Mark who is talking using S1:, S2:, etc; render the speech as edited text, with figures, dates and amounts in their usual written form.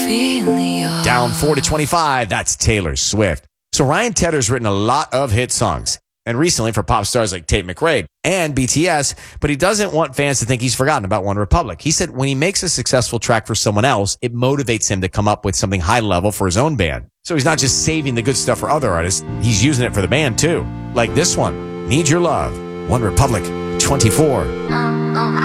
S1: Down 4 to 25, that's Taylor Swift. So Ryan Tedder's written a lot of hit songs, and recently for pop stars like Tate McRae and BTS, but he doesn't want fans to think he's forgotten about OneRepublic. He said when he makes a successful track for someone else, it motivates him to come up with something high level for his own band. So he's not just saving the good stuff for other artists, he's using it for the band too. Like this one, Need Your Love, OneRepublic, 24.